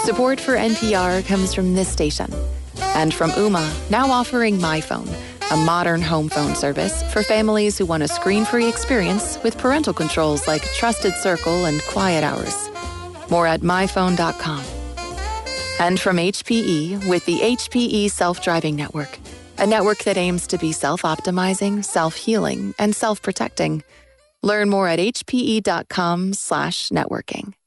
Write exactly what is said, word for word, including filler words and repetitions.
Support for N P R comes from this station and from Ooma, now offering MyPhone, a modern home phone service for families who want a screen-free experience with parental controls like Trusted Circle and Quiet Hours. More at my phone dot com. And from H P E with the H P E Self-Driving Network, a network that aims to be self-optimizing, self-healing, and self-protecting. Learn more at h p e dot com slash networking.